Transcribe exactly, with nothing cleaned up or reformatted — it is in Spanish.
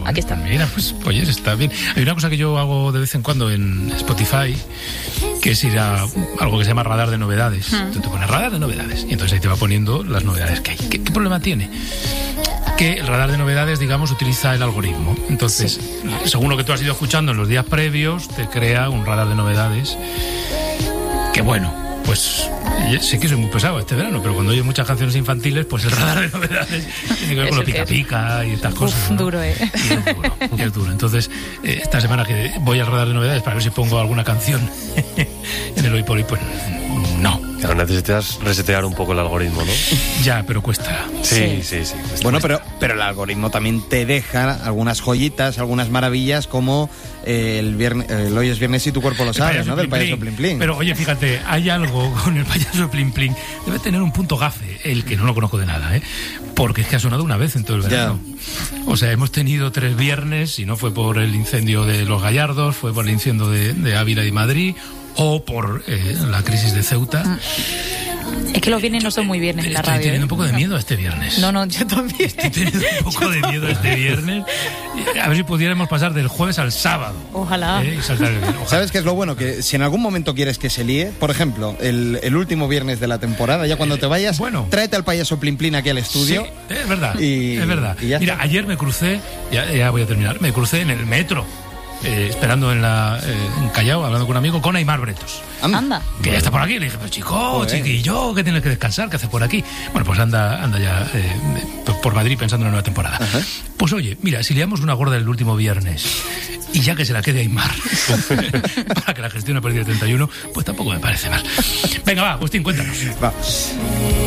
aquí está. Mira, pues oye, está bien. Hay una cosa que yo hago de vez en cuando en Spotify, que es ir a algo que se llama radar de novedades. Hmm. Tú te pones radar de novedades y entonces ahí te va poniendo las novedades que hay. ¿Qué, qué problema tiene? Que el radar de novedades, digamos, utiliza el algoritmo. Entonces, sí. según lo que tú has ido escuchando en los días previos, te crea un radar de novedades que, bueno, pues sé que soy muy pesado este verano, pero cuando oye muchas canciones infantiles, pues el radar de novedades tiene que ver con lo pica pica y estas cosas. Uf, ¿no? duro, ¿eh? Y es duro, y es duro. Entonces, eh, esta semana que voy al radar de novedades para ver si pongo alguna canción en el hoy por hoy, pues no. Claro, necesitas resetear un poco el algoritmo, ¿no? Ya, pero cuesta. Sí, sí, sí. sí bueno, pero, pero el algoritmo también te deja algunas joyitas, algunas maravillas, como eh, el, viernes, el hoy es viernes y tu cuerpo lo sabe, ¿no? Del payaso Plin Plin. Pero oye, fíjate, hay algo con el payaso Plin Plin. Debe tener un punto gafe, el que no lo conozco de nada, ¿eh? Porque es que ha sonado una vez en todo el verano. Ya. O sea, hemos tenido tres viernes, y no fue por el incendio de Los Gallardos, fue por el incendio de, de Ávila y Madrid, o por eh, la crisis de Ceuta. Ah. Es que los viernes no son muy viernes en la radio. Estoy teniendo ¿eh? un poco de miedo a este viernes. No, no, yo también. Estoy teniendo un poco de miedo a este viernes. A ver si pudiéramos pasar del jueves al sábado. Ojalá. ¿Eh? Y saltar el... Ojalá. ¿Sabes qué es lo bueno? Que si en algún momento quieres que se líe, por ejemplo, el, el último viernes de la temporada, ya cuando te vayas, bueno. tráete al payaso Plin Plin aquí al estudio. Sí, es verdad. Y, es verdad. Y Mira, está. ayer me crucé, ya, ya voy a terminar, me crucé en el metro. Eh, esperando en la eh, en Callao, hablando con un amigo, con Aimar Bretos. Anda. Que ya está por aquí. Le dije, pero chico, Joder. chiquillo, que tienes que descansar, ¿qué haces por aquí? Bueno, pues anda anda ya eh, por Madrid pensando en una nueva temporada. Ajá. Pues oye, mira, si liamos una gorda el último viernes y ya que se la quede Aimar para que la gestione a partir del treinta y uno, pues tampoco me parece mal. Venga, va, Agustín, cuéntanos. Va.